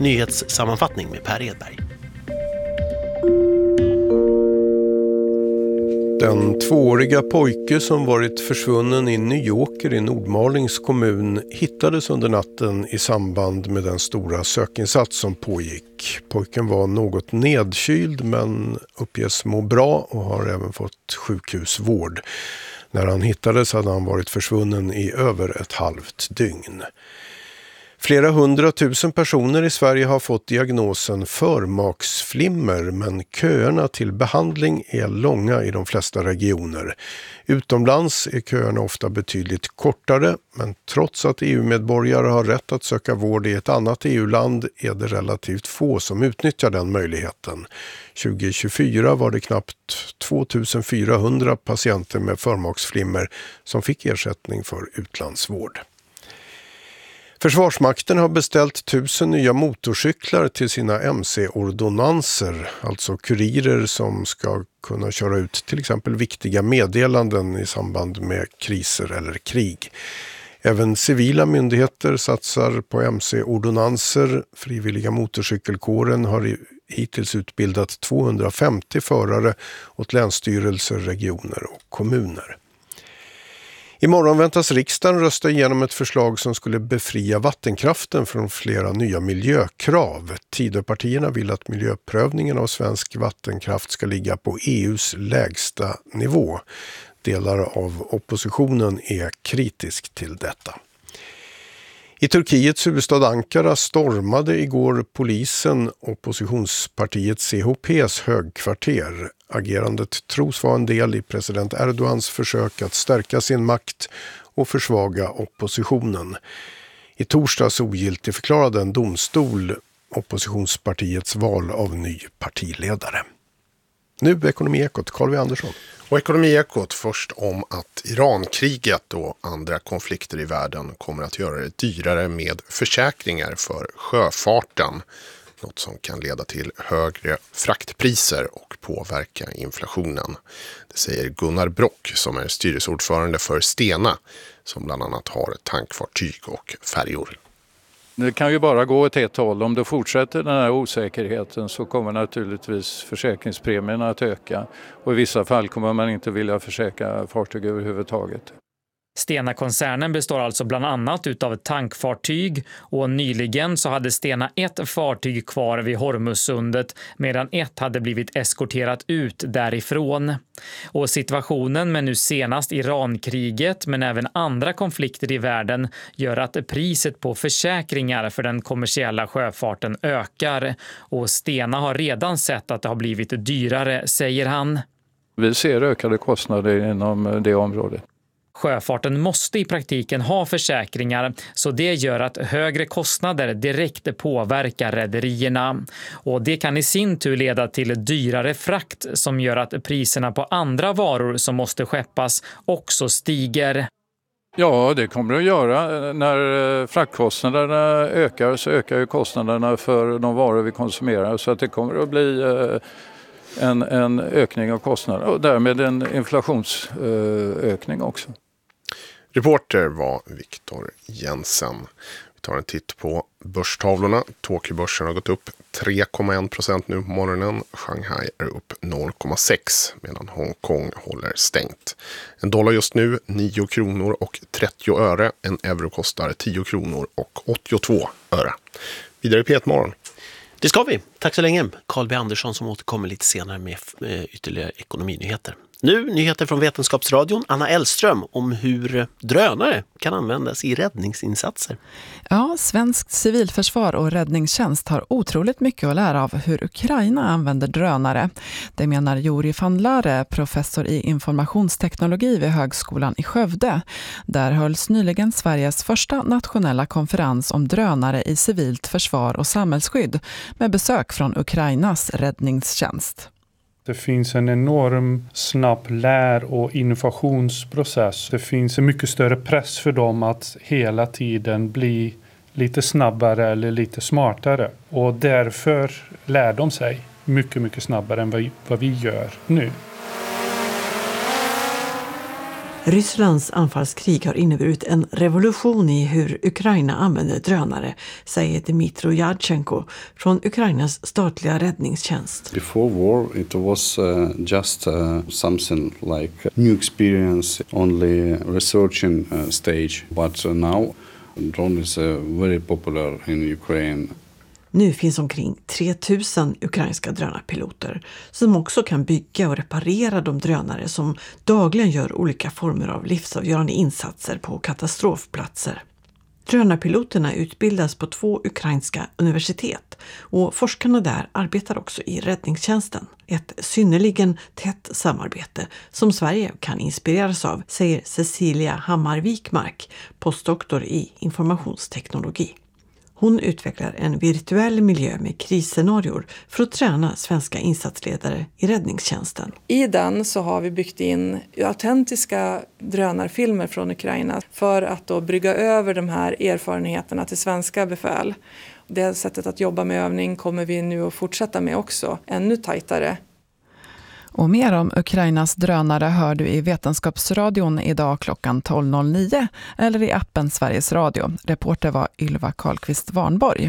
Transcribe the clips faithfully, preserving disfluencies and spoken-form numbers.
Nyhetssammanfattning med Per Edberg. Den tvååriga pojke som varit försvunnen i Nyåker i Nordmalings kommun hittades under natten i samband med den stora sökinsats som pågick. Pojken var något nedkyld men uppges må bra och har även fått sjukhusvård. När han hittades hade han varit försvunnen i över ett halvt dygn. Flera hundratusen personer i Sverige har fått diagnosen förmaksflimmer, men köerna till behandling är långa i de flesta regioner. Utomlands är köerna ofta betydligt kortare, men trots att E U-medborgare har rätt att söka vård i ett annat E U-land är det relativt få som utnyttjar den möjligheten. tjugo tjugofyra var det knappt tvåtusenfyrahundra patienter med förmaksflimmer som fick ersättning för utlandsvård. Försvarsmakten har beställt tusen nya motorcyklar till sina M C-ordonanser, alltså kurirer som ska kunna köra ut till exempel viktiga meddelanden i samband med kriser eller krig. Även civila myndigheter satsar på M C-ordonanser. Frivilliga motorcykelkåren har hittills utbildat tvåhundrafemtio förare åt länsstyrelser, regioner och kommuner. Imorgon väntas riksdagen rösta igenom ett förslag som skulle befria vattenkraften från flera nya miljökrav. Tidöpartierna vill att miljöprövningen av svensk vattenkraft ska ligga på E U:s lägsta nivå. Delar av oppositionen är kritisk till detta. I Turkiets huvudstad Ankara stormade igår polisen oppositionspartiet C H P:s högkvarter. Agerandet tros vara en del i president Erdogans försök att stärka sin makt och försvaga oppositionen. I torsdags ogiltigförklarade en domstol oppositionspartiets val av ny partiledare. Nu Ekonomiekot, Carl V. Andersson. Och Ekonomiekot först om att Irankriget och andra konflikter i världen kommer att göra det dyrare med försäkringar för sjöfarten. Något som kan leda till högre fraktpriser och påverka inflationen. Det säger Gunnar Brock som är styrelseordförande för Stena som bland annat har tankfartyg och färjor. Det kan ju bara gå åt ett håll. Om det fortsätter den här osäkerheten så kommer naturligtvis försäkringspremierna att öka. Och i vissa fall kommer man inte vilja försäkra fartyg överhuvudtaget. Stena-koncernen består alltså bland annat utav tankfartyg och nyligen så hade Stena ett fartyg kvar vid Hormuzsundet medan ett hade blivit eskorterat ut därifrån. Och situationen med nu senast Irankriget men även andra konflikter i världen gör att priset på försäkringar för den kommersiella sjöfarten ökar. Och Stena har redan sett att det har blivit dyrare, säger han. Vi ser ökade kostnader inom det området. Sjöfarten måste i praktiken ha försäkringar så det gör att högre kostnader direkt påverkar rederierna. Och det kan i sin tur leda till dyrare frakt som gör att priserna på andra varor som måste skeppas också stiger. Ja, det kommer det att göra. När fraktkostnaderna ökar så ökar ju kostnaderna för de varor vi konsumerar så att det kommer att bli en, en ökning av kostnaderna och därmed en inflationsökning också. Reporter var Viktor Jensen. Vi tar en titt på börstavlorna. Tokyobörsen har gått upp tre komma en procent nu på morgonen. Shanghai är upp noll komma sex medan Hongkong håller stängt. En dollar just nu nio kronor och trettio öre. En euro kostar tio kronor och åttiotvå öre. Vidare i P ett morgon. Det ska vi. Tack så länge. Carl B. Andersson som återkommer lite senare med ytterligare ekonominyheter. Nu nyheter från Vetenskapsradion. Anna Elström om hur drönare kan användas i räddningsinsatser. Ja, svenskt civilförsvar och räddningstjänst har otroligt mycket att lära av hur Ukraina använder drönare. Det menar Juri van Lare, professor i informationsteknologi vid Högskolan i Skövde. Där hölls nyligen Sveriges första nationella konferens om drönare i civilt försvar och samhällsskydd med besök från Ukrainas räddningstjänst. Det finns en enorm snabb lär- och innovationsprocess. Det finns en mycket större press för dem att hela tiden bli lite snabbare eller lite smartare. Och därför lär de sig mycket, mycket snabbare än vad vi gör nu. Rysslands anfallskrig har inneburit en revolution i hur Ukraina använder drönare, säger Dmytro Yadchenko från Ukrainas statliga räddningstjänst. Before war it was uh, just uh, something like a new experience, only researching uh, stage, but uh, now drone is uh, very popular in Ukraine. Nu finns omkring tre tusen ukrainska drönarpiloter som också kan bygga och reparera de drönare som dagligen gör olika former av livsavgörande insatser på katastrofplatser. Drönarpiloterna utbildas på två ukrainska universitet och forskarna där arbetar också i räddningstjänsten. Ett synnerligen tätt samarbete som Sverige kan inspireras av, säger Cecilia Hammar Wikmark, postdoktor i informationsteknologi. Hon utvecklar en virtuell miljö med krisscenarior för att träna svenska insatsledare i räddningstjänsten. I den så har vi byggt in autentiska drönarfilmer från Ukraina för att då brygga över de här erfarenheterna till svenska befäl. Det sättet att jobba med övning kommer vi nu att fortsätta med också, ännu tajtare. Och mer om Ukrainas drönare hör du i Vetenskapsradion idag klockan tolv noll nio eller i appen Sveriges Radio. Reporter var Ylva Karlqvist Varnborg.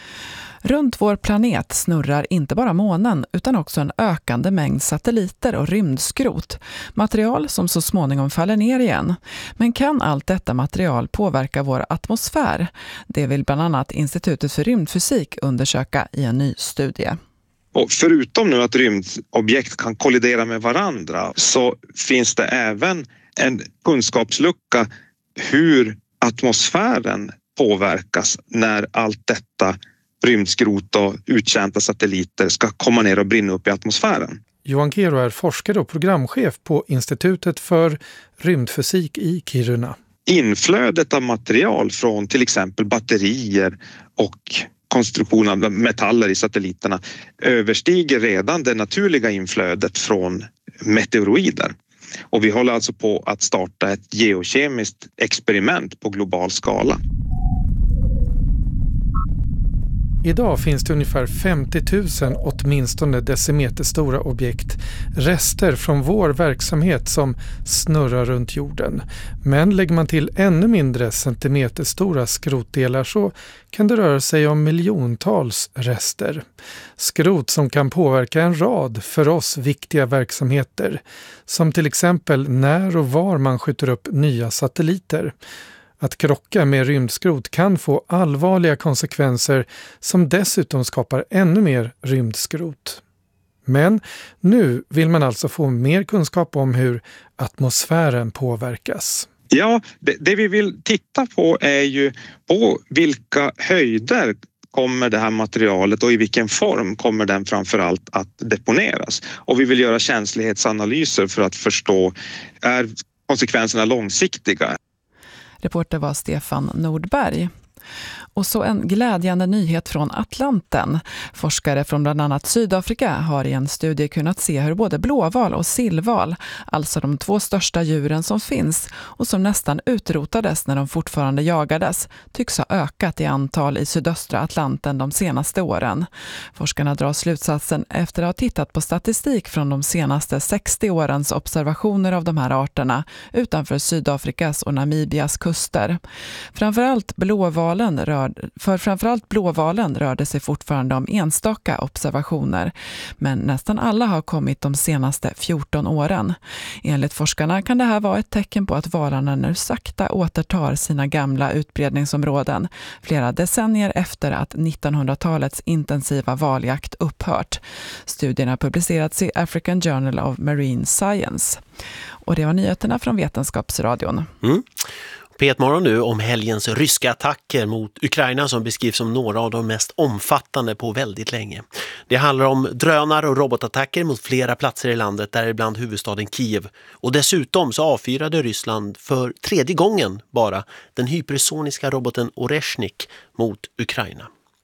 Runt vår planet snurrar inte bara månen utan också en ökande mängd satelliter och rymdskrot. Material som så småningom faller ner igen. Men kan allt detta material påverka vår atmosfär? Det vill bland annat Institutet för rymdfysik undersöka i en ny studie. Och förutom nu att rymdobjekt kan kollidera med varandra så finns det även en kunskapslucka hur atmosfären påverkas när allt detta rymdskrot och uttjänta satelliter ska komma ner och brinna upp i atmosfären. Johan Kero är forskare och programchef på Institutet för rymdfysik i Kiruna. Inflödet av material från till exempel batterier och konstruktion av metaller i satelliterna överstiger redan det naturliga inflödet från meteoroider. Och vi håller alltså på att starta ett geokemiskt experiment på global skala. Idag finns det ungefär femtio tusen åtminstone decimeter stora objekt, rester från vår verksamhet som snurrar runt jorden. Men lägger man till ännu mindre centimeter stora skrotdelar så kan det röra sig om miljontals rester. Skrot som kan påverka en rad för oss viktiga verksamheter, som till exempel när och var man skjuter upp nya satelliter. Att krocka med rymdskrot kan få allvarliga konsekvenser som dessutom skapar ännu mer rymdskrot. Men nu vill man alltså få mer kunskap om hur atmosfären påverkas. Ja, det, det vi vill titta på är ju på vilka höjder kommer det här materialet och i vilken form kommer den framförallt att deponeras. Och vi vill göra känslighetsanalyser för att förstå, är konsekvenserna långsiktiga? Reporter var Stefan Nordberg. Och så en glädjande nyhet från Atlanten. Forskare från bland annat Sydafrika har i en studie kunnat se hur både blåval och sillval, alltså de två största djuren som finns och som nästan utrotades när de fortfarande jagades, tycks ha ökat i antal i sydöstra Atlanten de senaste åren. Forskarna drar slutsatsen efter att ha tittat på statistik från de senaste sextio årens observationer av de här arterna utanför Sydafrikas och Namibias kuster. Framförallt blåvalen rör För framförallt blåvalen rör det sig fortfarande om enstaka observationer, men nästan alla har kommit de senaste fjorton åren. Enligt forskarna kan det här vara ett tecken på att valarna nu sakta återtar sina gamla utbredningsområden, flera decennier efter att nittonhundratalets intensiva valjakt upphört. Studien har publicerats i African Journal of Marine Science. Och det var nyheterna från Vetenskapsradion. Mm. P ett morgon nu om helgens ryska attacker mot Ukraina som beskrivs som några av de mest omfattande på väldigt länge. Det handlar om drönar- och robotattacker mot flera platser i landet, däribland huvudstaden Kiev. Och dessutom så avfyrade Ryssland för tredje gången bara den hypersoniska roboten Oreshnik mot Ukraina.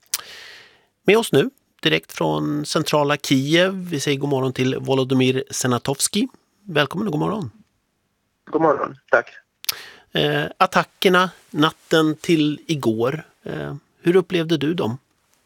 Med oss nu, direkt från centrala Kiev, vi säger god morgon till Volodymyr Senatovsky. Välkommen och god morgon. God morgon, tack. Eh, attackerna natten till igår, eh, hur upplevde du dem?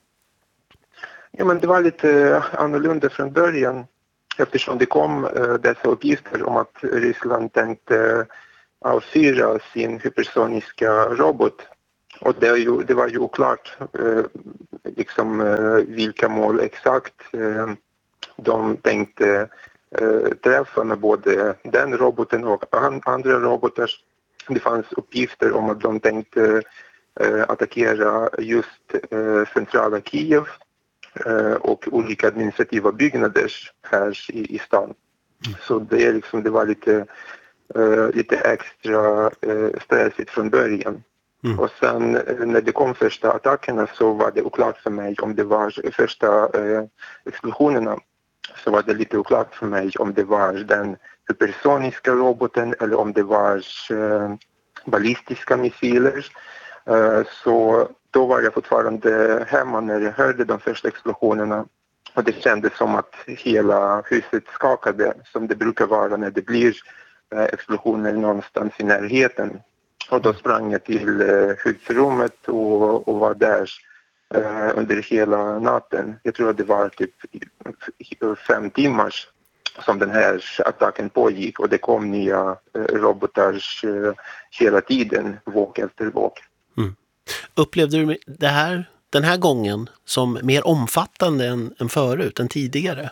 Ja, men det var lite annorlunda från början eftersom det kom eh, dessa uppgifter om att Ryssland tänkte avfyra sin hypersoniska robot. Och det, är ju, det var ju oklart eh, liksom, eh, vilka mål exakt eh, de tänkte eh, träffa med både den roboten och an, andra robotar. Det fanns uppgifter om att de tänkte eh, attackera just eh, centrala Kiev eh, och olika administrativa byggnader här i, i stan. Mm. Så det, är liksom, det var lite, eh, lite extra eh, stressigt från början. Mm. Och sen när det kom första attackerna så var det oklart för mig om det var första eh, explosionerna. Så var det lite oklart för mig om det var den hypersoniska roboten eller om det var eh, ballistiska missiler. Eh, så då var jag fortfarande hemma när jag hörde de första explosionerna. Och det kändes som att hela huset skakade, som det brukar vara när det blir eh, explosioner någonstans i närheten. Och då sprang jag till eh, skyddsrummet och, och var där eh, under hela natten. Jag tror att det var typ fem timmar som den här attacken pågick. Och det kom nya eh, robotar eh, hela tiden, våg efter våg. Mm. Upplevde du det här, den här gången som mer omfattande än, än förut, än tidigare?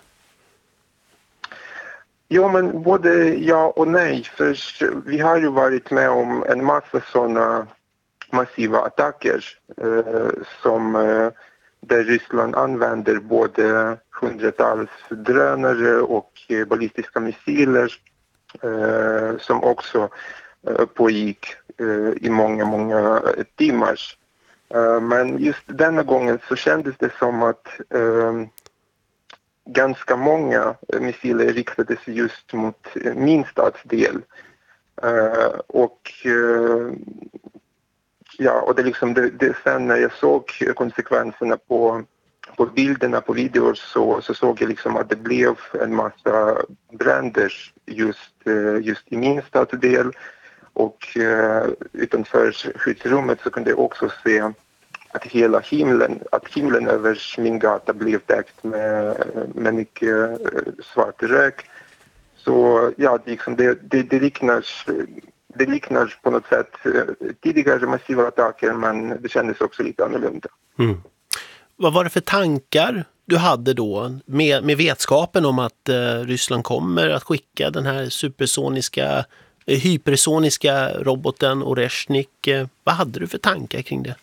Ja, men både ja och nej. För vi har ju varit med om en massa sådana massiva attacker eh, som eh, där Ryssland använder både hundratals drönare och eh, ballistiska missiler eh, som också eh, pågick eh, i många, många timmar. Eh, men just denna gången så kändes det som att eh, ganska många missiler riktades just mot min stadsdel. Uh, och uh, ja, och det liksom det, det, sen när jag såg konsekvenserna på, på bilderna, på videor så, så såg jag liksom att det blev en massa bränder just, uh, just i min stadsdel. Och uh, utanför skyddsrummet så kunde jag också se att hela himlen, att himlen över min gata blev täckt med, med mycket svart rök. Så ja, liksom det, det, det, liknar, det liknar på något sätt tidigare massiva attacker, men det kändes också lite annorlunda. Mm. Vad var det för tankar du hade då med, med vetskapen om att eh, Ryssland kommer att skicka den här supersoniska, eh, hypersoniska roboten Oreshnik? Eh, vad hade du för tankar kring det?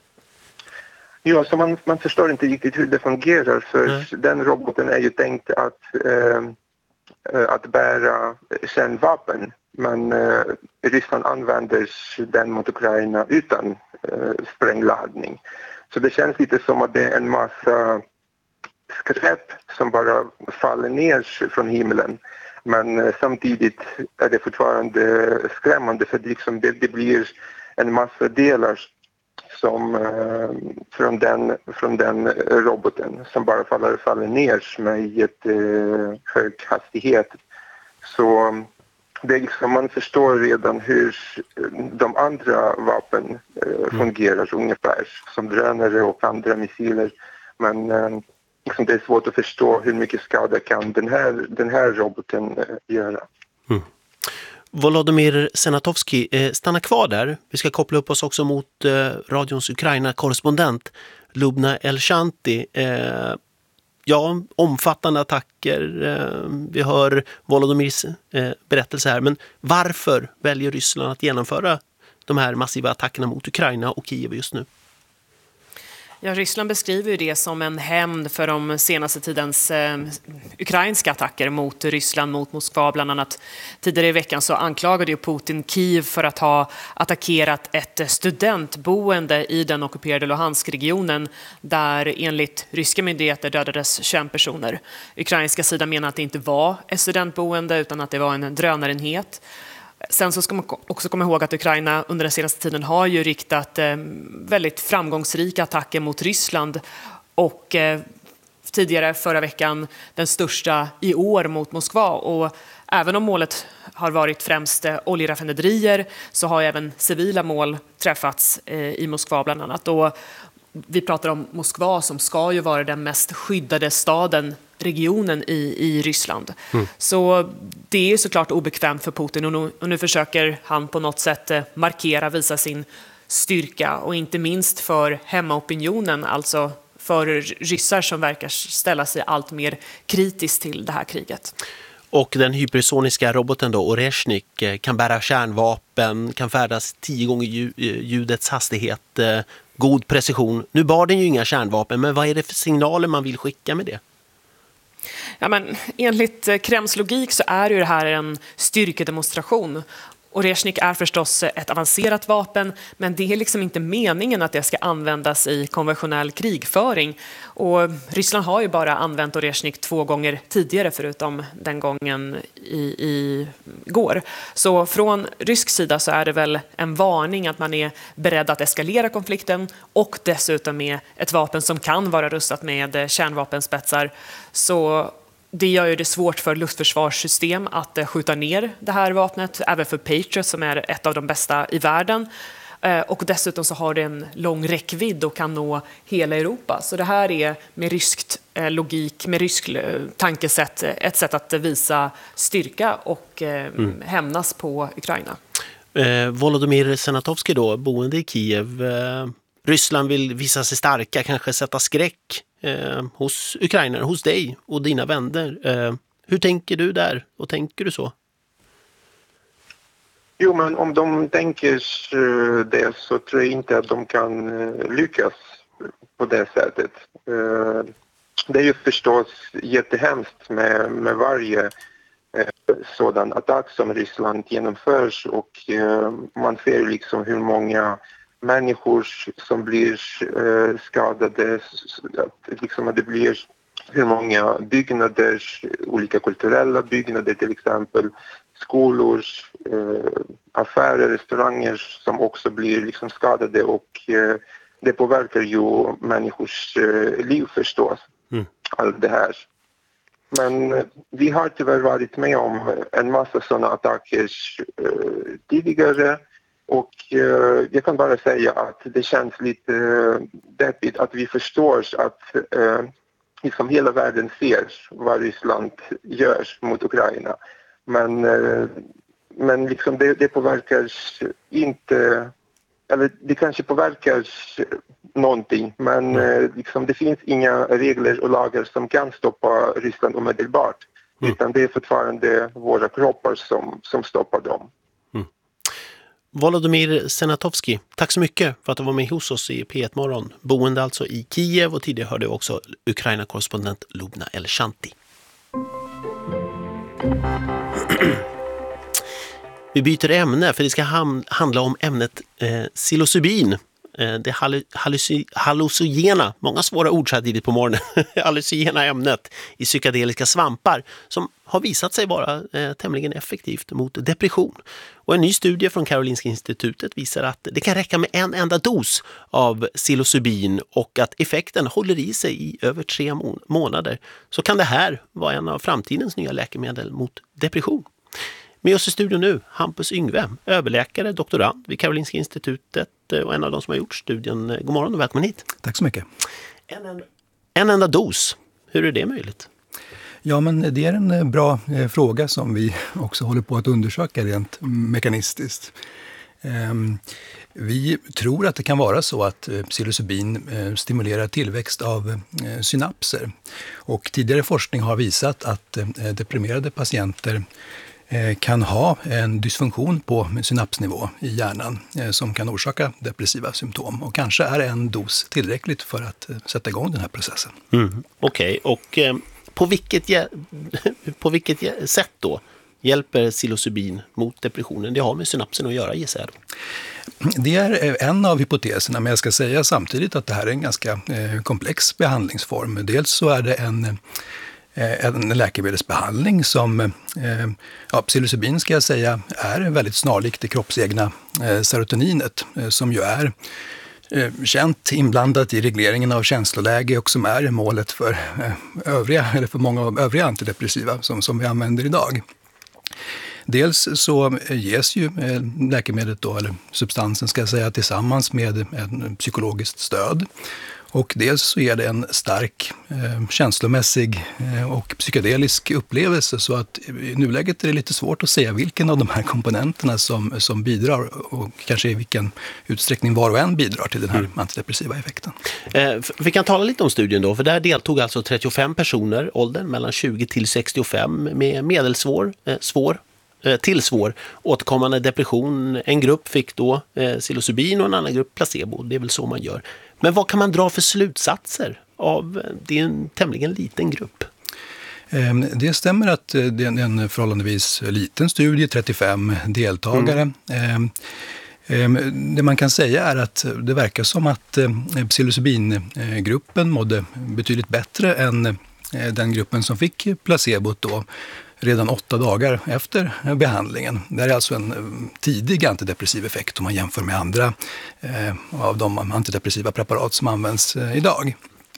Ja, så man, man förstår inte riktigt hur det fungerar, för mm. den roboten är ju tänkt att, eh, att bära kärnvapen, men eh, Ryssland använder den mot Ukraina utan eh, sprängladdning. Så det känns lite som att det är en massa skräp som bara faller ner från himlen. Men eh, samtidigt är det fortfarande skrämmande, för det, liksom, det, det blir en massa delar som eh, från den från den roboten som bara faller faller ner med ett eh, hög hastighet. Så det är liksom, man förstår redan hur de andra vapen eh, fungerar mm. ungefär som drönare och andra missiler, men eh, liksom det är svårt att förstå hur mycket skada kan den här den här roboten eh, göra. Mm. Volodymyr Senatovsky, eh, stanna kvar där. Vi ska koppla upp oss också mot eh, radions Ukraina-korrespondent Lubna Elshanti. Eh, ja, omfattande attacker. Eh, vi hör Volodymyrs eh, berättelse här. Men varför väljer Ryssland att genomföra de här massiva attackerna mot Ukraina och Kiev just nu? Ja, Ryssland beskriver ju det som en hämnd för de senaste tidens eh, ukrainska attacker mot Ryssland, mot Moskva. Bland annat tidigare i veckan så anklagade ju Putin Kiev för att ha attackerat ett studentboende i den ockuperade Luhansk-regionen där enligt ryska myndigheter dödades tjugo personer. Ukrainska sidan menar att det inte var ett studentboende utan att det var en drönarenhet. Sen så ska man också komma ihåg att Ukraina under den senaste tiden har ju riktat eh, väldigt framgångsrika attacker mot Ryssland och eh, tidigare förra veckan den största i år mot Moskva. Och även om målet har varit främst eh, oljeraffinaderier så har även civila mål träffats eh, i Moskva bland annat. Och vi pratar om Moskva som ska ju vara den mest skyddade staden regionen i, i Ryssland. Mm. Så det är såklart obekvämt för Putin och nu, och nu försöker han på något sätt markera, visa sin styrka och inte minst för hemmaopinionen, alltså för ryssar som verkar ställa sig allt mer kritiskt till det här kriget. Och den hypersoniska roboten då, Oreshnik, kan bära kärnvapen, kan färdas tio gånger ljudets hastighet, god precision. Nu bar den ju inga kärnvapen, men vad är det för signaler man vill skicka med det? Ja, men enligt Kremls logik så är ju det här en styrkedemonstration. Oreshnik är förstås ett avancerat vapen, men det är liksom inte meningen att det ska användas i konventionell krigföring. Och Ryssland har ju bara använt Oreshnik två gånger tidigare, förutom den gången i, i går. Så från rysk sida så är det väl en varning att man är beredd att eskalera konflikten och dessutom med ett vapen som kan vara rustat med kärnvapenspetsar. Så det gör ju det svårt för luftförsvarssystem att skjuta ner det här vapnet, även för Patriot som är ett av de bästa i världen. Och dessutom så har det en lång räckvidd och kan nå hela Europa. Så det här är med ryskt logik, med rysk tankesätt, ett sätt att visa styrka och mm. hämnas på Ukraina. Eh, Volodymyr Senatovsky då, boende i Kiev. Eh, Ryssland vill visa sig starka, kanske sätta skräck eh, hos ukrainare, hos dig och dina vänner. Eh, hur tänker du där? Och tänker du så? Jo, men om de tänker det så tror jag inte att de kan lyckas på det sättet. Det är ju förstås jättehemskt med, med varje sådan attack som Ryssland genomförs och man ser liksom hur många människor som blir skadade, liksom att det blir hur många byggnader, olika kulturella byggnader till exempel, skolor, eh, affärer, restauranger som också blir liksom skadade och eh, det påverkar ju människors eh, liv förstås, mm. allt det här. Men eh, vi har tyvärr varit med om en massa sådana attacker eh, tidigare och eh, jag kan bara säga att det känns lite eh, deppigt att vi förstår att eh, liksom hela världen ser vad Ryssland gör mot Ukraina. Men, men liksom det, det påverkar inte, eller det kanske påverkar någonting, men liksom det finns inga regler och lagar som kan stoppa Ryssland omedelbart. Mm. Utan det är fortfarande våra kroppar som, som stoppar dem. Mm. Volodymyr Senatovsky, tack så mycket för att du var med hos oss i P ett Morgon. Boende alltså i Kiev och tidigare hörde också Ukraina-korrespondent Lubna Elshanti. Vi byter ämne för det ska ham- handla om ämnet eh, psilocybin. Eh, det hallu- halluci- hallucinogena, många svåra ord så här tidigt på morgonen, hallucinogena ämnet i psykedeliska svampar som har visat sig vara eh, tämligen effektivt mot depression. Och en ny studie från Karolinska institutet visar att det kan räcka med en enda dos av psilocybin och att effekten håller i sig i över tre må- månader. Så kan det här vara en av framtidens nya läkemedel mot depression. Med oss i studion nu, Hampus Yngve, överläkare, doktorand vid Karolinska institutet och en av de som har gjort studien. God morgon och välkommen hit. Tack så mycket. En, en, en enda dos, hur är det möjligt? Ja, men det är en bra eh, fråga som vi också håller på att undersöka rent mekanistiskt. Eh, vi tror att det kan vara så att eh, psilocybin eh, stimulerar tillväxt av eh, synapser. Och tidigare forskning har visat att eh, deprimerade patienter kan ha en dysfunktion på synapsnivå i hjärnan som kan orsaka depressiva symptom. Och kanske är en dos tillräckligt för att sätta igång den här processen. Mm. Okej, okay. och eh, på, vilket, på vilket sätt då hjälper psilocybin mot depressionen? Det har med synapsen att göra, gissar jag. Det är en av hypoteserna, men jag ska säga samtidigt att det här är en ganska komplex behandlingsform. Dels så är det en en läkemedelsbehandling som, eh, ja, psilocybin ska jag säga, är väldigt snarlikt det kroppsegna eh, serotoninet eh, som ju är eh, känt inblandat i regleringen av känsloläge och som är målet för eh, övriga, eller för många av övriga antidepressiva som, som vi använder idag. Dels så ges ju läkemedlet då, eller substansen ska jag säga, tillsammans med en psykologiskt stöd. Och dels så är det en stark eh, känslomässig eh, och psykedelisk upplevelse, så att i nuläget är det lite svårt att säga vilken av de här komponenterna som, som bidrar och kanske i vilken utsträckning var och en bidrar till den här mm. antidepressiva effekten. Eh, vi kan tala lite om studien då, för där deltog alltså trettiofem personer, åldern mellan tjugo till sextiofem, med medelsvår, eh, svår till svår återkommande depression. En grupp fick då eh, psilocybin och en annan grupp placebo. Det är väl så man gör. Men vad kan man dra för slutsatser av, det är en tämligen liten grupp? Det stämmer att det är en förhållandevis liten studie, trettiofem deltagare. Mm. Det man kan säga är att det verkar som att psilocybingruppen mådde betydligt bättre än den gruppen som fick placebot då, redan åtta dagar efter behandlingen. Det är alltså en tidig antidepressiv effekt om man jämför med andra eh, av de antidepressiva preparat som används eh, idag.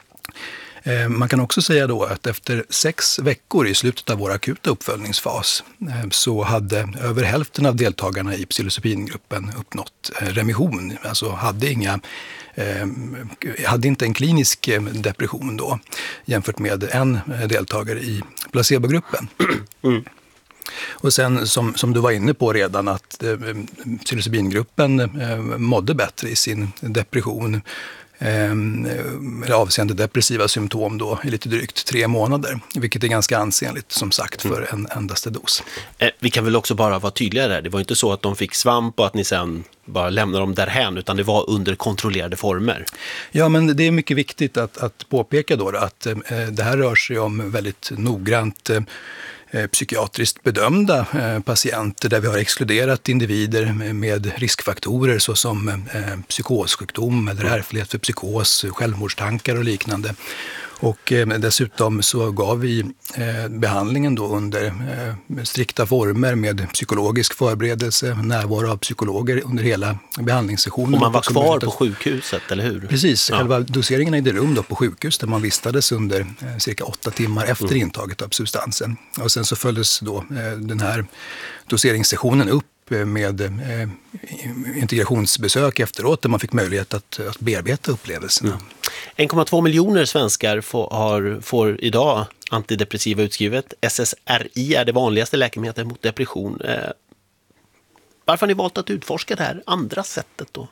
Eh, man kan också säga då att efter sex veckor i slutet av vår akuta uppföljningsfas eh, så hade över hälften av deltagarna i psilocybingruppen uppnått eh, remission, alltså hade inga eh, hade inte en klinisk eh, depression då, jämfört med en eh, deltagare i placebogruppen. Mm. Och sen som, som du var inne på redan, att eh, psilocybingruppen eh, mådde bättre i sin depression eh, avseende depressiva symptom då i lite drygt tre månader, vilket är ganska ansenligt som sagt för en endaste dos. Eh, vi kan väl också bara vara tydliga där, det var inte så att de fick svamp och att ni sen bara lämnar dem därhän, utan det var under kontrollerade former. Ja, men det är mycket viktigt att, att påpeka då att eh, det här rör sig om väldigt noggrant eh, psykiatriskt bedömda eh, patienter där vi har exkluderat individer med, med riskfaktorer såsom eh, psykossjukdom eller ärftlighet för psykos, självmordstankar och liknande. Och eh, dessutom så gav vi eh, behandlingen då under eh, strikta former med psykologisk förberedelse, närvaro av psykologer under hela behandlingssessionen. Och man var kvar på sjukhuset, eller hur? Precis, ja. Själva doseringen ägde rum då på sjukhus där man vistades under eh, cirka åtta timmar efter mm. intaget av substansen. Och sen så följdes då eh, den här doseringssessionen upp med eh, integrationsbesök efteråt där man fick möjlighet att, att bearbeta upplevelserna. Mm. en komma två miljoner svenskar får, har, får idag antidepressiva utskrivet. S S R I är det vanligaste läkemedlet mot depression. Eh, varför har ni valt att utforska det här andra sättet då?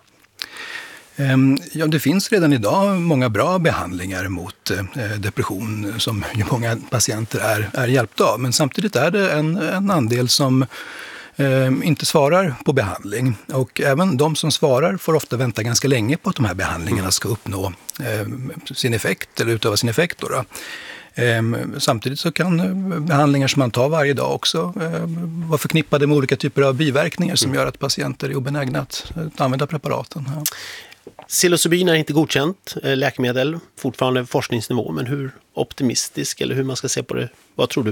Ja, det finns redan idag många bra behandlingar mot eh, depression som ju många patienter är, är hjälpta av. Men samtidigt är det en, en andel som eh, inte svarar på behandling. Och även de som svarar får ofta vänta ganska länge på att de här behandlingarna ska uppnå eh, sin effekt eller utöva sin effekt. Då, då. Eh, samtidigt så kan behandlingar som man tar varje dag också eh, vara förknippade med olika typer av biverkningar som gör att patienter är obenägna att, att använda preparaten. Ja. Psilocybin är inte godkänt läkemedel, fortfarande forskningsnivå, men hur optimistisk eller hur man ska se på det, vad tror du?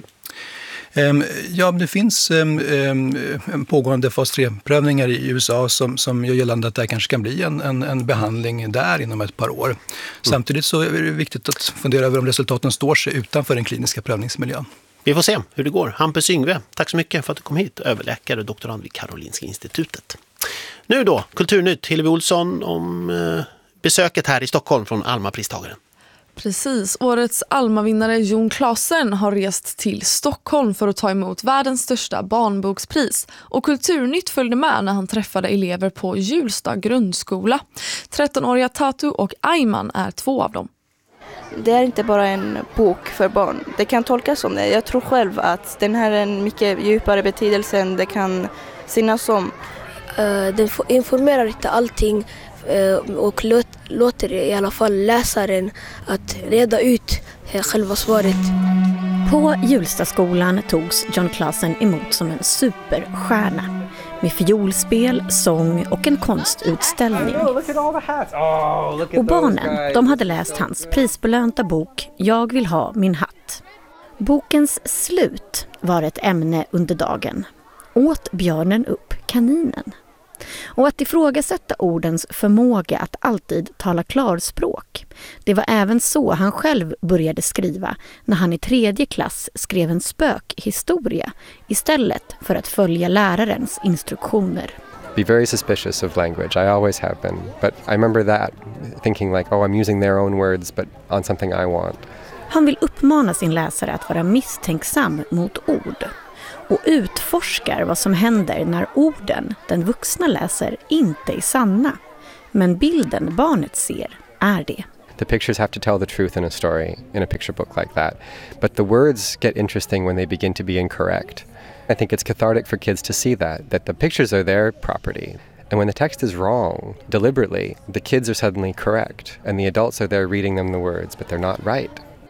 Ja, det finns pågående fas tre-prövningar i U S A som, som gör gällande att det kanske kan bli en, en, en behandling där inom ett par år. Mm. Samtidigt så är det viktigt att fundera över om resultaten står sig utanför den kliniska prövningsmiljön. Vi får se hur det går. Hampus Yngve, tack så mycket för att du kom hit, överläkare och doktorand vid Karolinska institutet. Nu då, Kulturnytt, Hillevi Olsson om eh, besöket här i Stockholm från Alma-pristagaren. Precis, årets Alma-vinnare Jon Klasen har rest till Stockholm för att ta emot världens största barnbokspris. Och Kulturnytt följde med när han träffade elever på Hjulsta grundskola. trettonåriga Tatu och Ayman är två av dem. Det är inte bara en bok för barn. Det kan tolkas som det. Jag tror själv att den här är en mycket djupare betydelse än det kan synas som. Den informerar inte allting och låter i alla fall läsaren att reda ut själva svaret. På Hjulstaskolan togs Jon Klasen emot som en superstjärna med fiolspel, sång och en konstutställning. Och barnen, de hade läst hans prisbelönta bok Jag vill ha min hatt. Bokens slut var ett ämne under dagen. Åt björnen upp kaninen? Och att ifrågasätta ordens förmåga att alltid tala klarspråk. Det var även så han själv började skriva när han i tredje klass skrev en spökhistoria istället för att följa lärarens instruktioner. be very suspicious of language. I always have been. But I remember that, thinking like, oh, I'm using their own words, but on something I want. Han vill uppmana sin läsare att vara misstänksam mot ord och utforskar vad som händer när orden den vuxna läser inte är sanna. Men bilden barnet ser är det. The pictures have to tell the truth in a story, in a picture book like that. But the words get interesting when they begin to be incorrect. I think it's cathartic for kids to see that, that the pictures are their property. And when the text is wrong, deliberately, the kids are suddenly correct. And the adults are there reading them the words, but they're not right.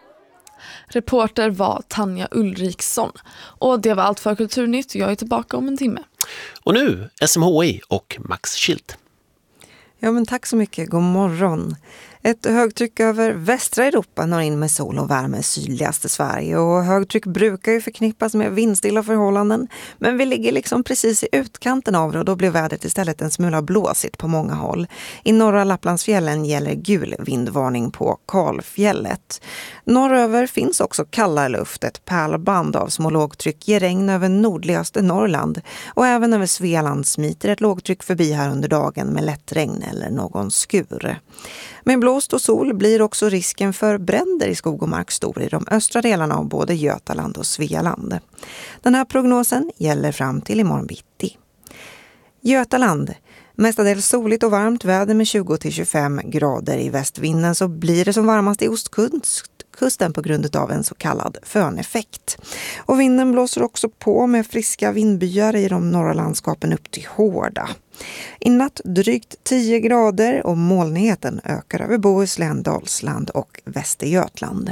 Reporter var Tanja Ulriksson. Och det var allt för Kulturnytt. Jag är tillbaka om en timme. Och nu S M H I och Max Schilt. Ja, men tack så mycket. God morgon. Ett högtryck över västra Europa når in med sol och värme i sydligaste Sverige. Och högtryck brukar ju förknippas med vindstilla förhållanden. Men vi ligger liksom precis i utkanten av det och då blir vädret istället en smula blåsigt på många håll. I norra Lapplandsfjällen gäller gul vindvarning på Kalfjället. Norröver finns också kallare luft. Ett pärlband av små lågtryck ger regn över nordligaste Norrland. Och även över Svealand smiter ett lågtryck förbi här under dagen med lätt regn eller någon skur. Med blåst och sol blir också risken för bränder i skog och mark stor i de östra delarna av både Götaland och Svealand. Den här prognosen gäller fram till imorgon bitti. Götaland. Mestadels soligt och varmt väder med tjugo till tjugofem grader. I västvinden så blir det som varmast i ostkusten på grund av en så kallad föneffekt. Och vinden blåser också på med friska vindbyar i de norra landskapen upp till Hårda. I natt drygt tio grader och molnigheten ökar över Bohuslän, Dalsland och Västergötland.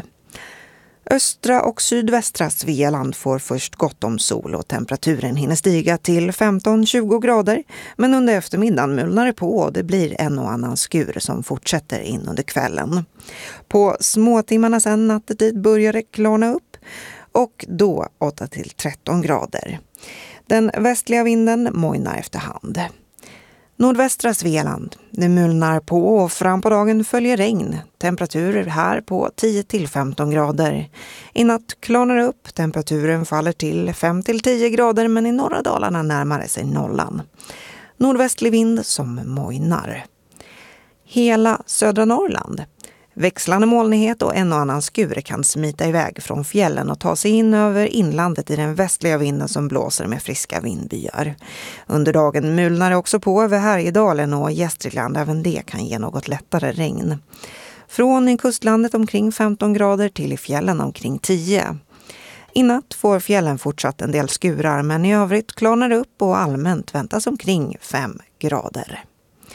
Östra och sydvästra Svealand får först gott om sol och temperaturen hinner stiga till femton till tjugo grader. Men under eftermiddagen mulnar det på och det blir en och annan skur som fortsätter in under kvällen. På småtimmarna sen nattetid börjar det klarna upp och då åtta till tretton grader. Den västliga vinden mojnar efterhand. Nordvästra Svealand. Det mulnar på och fram på dagen följer regn. Temperaturer här på tio till femton grader. I natt klarnar det upp. Temperaturen faller till fem till tio grader men i norra Dalarna närmar sig nollan. Nordvästlig vind som mojnar. Hela södra Norrland. Växlande molnighet och en och annan skur kan smita iväg från fjällen och ta sig in över inlandet i den västliga vinden som blåser med friska vindbyar. Under dagen mulnar det också på över Härjedalen och Gästrikland, även det kan ge något lättare regn. Från i kustlandet omkring femton grader till i fjällen omkring tio. I natt får fjällen fortsatt en del skurar men i övrigt klarnar det upp och allmänt väntas omkring fem grader.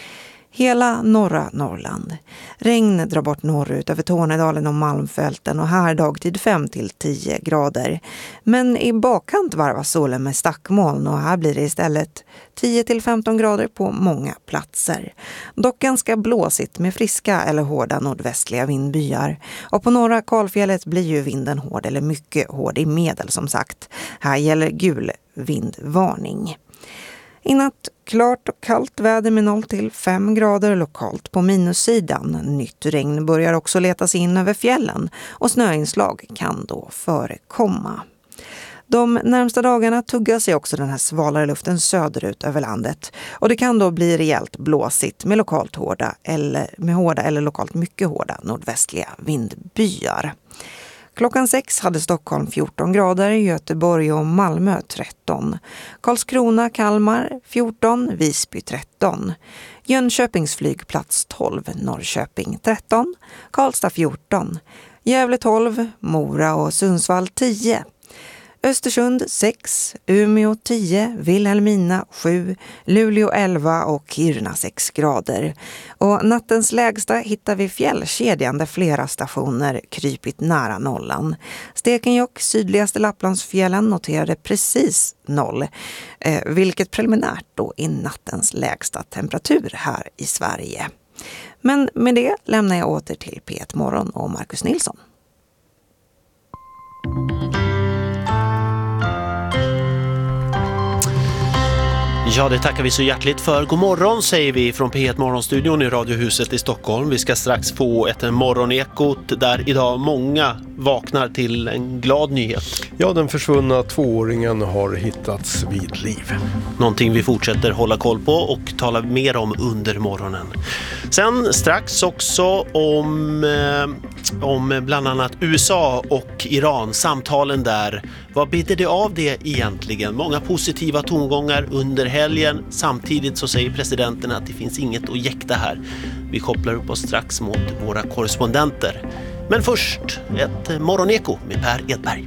Hela norra Norrland. Regn drar bort norrut över Tornedalen och Malmfälten och här dagtid fem till tio grader. Men i bakkant varvas solen med stackmoln och här blir det istället tio till femton grader på många platser. Dock ganska blåsigt med friska eller hårda nordvästliga vindbyar. Och på norra Kalfjället blir ju vinden hård eller mycket hård i medel som sagt. Här gäller gul vindvarning. I natt klart och kallt väder med noll till fem grader lokalt på minussidan. Nytt regn börjar också letas in över fjällen och snöinslag kan då förekomma. De närmsta dagarna tuggar sig också den här svalare luften söderut över landet och det kan då bli rejält blåsigt med lokalt hårda eller med hårda eller lokalt mycket hårda nordvästliga vindbyar. Klockan sex hade Stockholm fjorton grader, Göteborg och Malmö tretton. Karlskrona, Kalmar fjorton, Visby tretton. Jönköpings flygplats tolv, Norrköping tretton. Karlstad fjorton. Gävle tolv, Mora och Sundsvall tio. Östersund sex, Umeå tio, Vilhelmina sju, Luleå elva och Kiruna sex grader. Och nattens lägsta hittar vi fjällkedjan där flera stationer krypit nära nollan. Stekenjokk, sydligaste Lapplandsfjällen, noterade precis noll, eh, vilket preliminärt då är nattens lägsta temperatur här i Sverige. Men med det lämnar jag åter till P ett Morgon och Marcus Nilsson. Ja, det tackar vi så hjärtligt för. God morgon säger vi från P ett Morgonstudion i Radiohuset i Stockholm. Vi ska strax få ett morgonekot där idag många vaknar till en glad nyhet. Ja, den försvunna tvååringen har hittats vid liv. Någonting vi fortsätter hålla koll på och tala mer om under morgonen. Sen strax också om, eh, om bland annat U S A och Iran, samtalen där. Vad bidde det av det egentligen? Många positiva tongångar under helgen. Samtidigt så säger presidenten att det finns inget att jäkta här. Vi kopplar upp oss strax mot våra korrespondenter. Men först ett morgoneko med Per Edberg.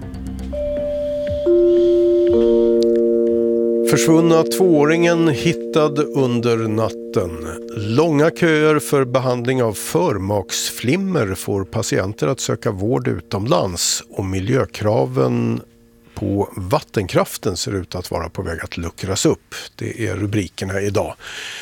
Försvunna tvååringen hittad under natten. Långa köer för behandling av förmaksflimmer får patienter att söka vård utomlands, och miljökraven på vattenkraften ser ut att vara på väg att luckras upp. Det är rubrikerna idag.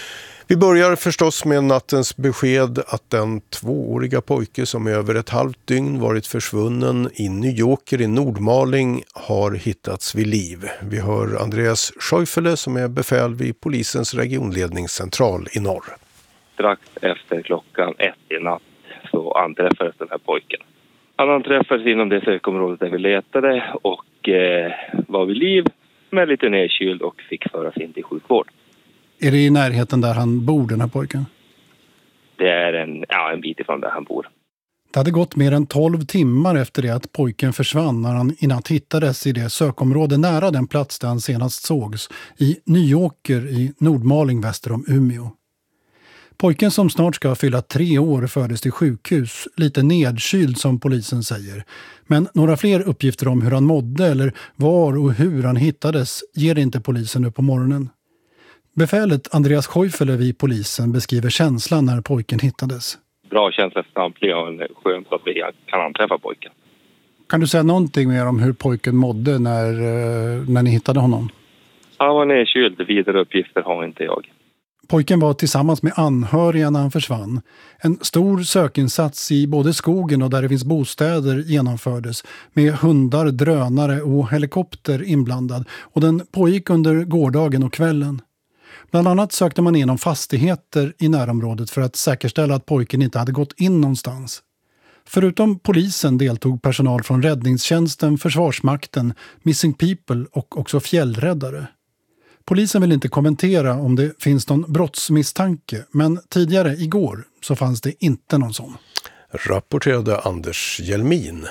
Vi börjar förstås med nattens besked att den tvååriga pojke som i över ett halvt dygn varit försvunnen i Nyåker i Nordmaling har hittats vid liv. Vi hör Andreas Schäufele som är befäl vid polisens regionledningscentral i norr. Strax efter klockan ett i natt så anträffades den här pojken. Han anträffades inom det sökområdet där vi letade och eh, var vid liv med lite nedkyld och fick föras in till sjukvård. Är det i närheten där han bor, den här pojken? Det är en, ja, en bit ifrån där han bor. Det hade gått mer än tolv timmar efter det att pojken försvann när han i natt hittades i det sökområde nära den plats där han senast sågs, i Nyåker i Nordmaling väster om Umeå. Pojken som snart ska fylla tre år fördes till sjukhus, lite nedkyld som polisen säger. Men några fler uppgifter om hur han mådde eller var och hur han hittades ger inte polisen nu på morgonen. Befälet Andreas Schäufele vid polisen beskriver känslan när pojken hittades. Bra känsla för samtliga och en skönt att vi kan anträffa pojken. Kan du säga någonting mer om hur pojken mådde när, när ni hittade honom? Han var nedkyld, vidare uppgifter har inte jag. Pojken var tillsammans med anhöriga när han försvann. En stor sökinsats i både skogen och där det finns bostäder genomfördes med hundar, drönare och helikopter inblandad, och den pågick under gårdagen och kvällen. Bland annat sökte man igenom fastigheter i närområdet för att säkerställa att pojken inte hade gått in någonstans. Förutom polisen deltog personal från räddningstjänsten, Försvarsmakten, Missing People och också fjällräddare. Polisen vill inte kommentera om det finns någon brottsmisstanke, men tidigare igår så fanns det inte någon sån. Rapporterade Anders Hjelmin.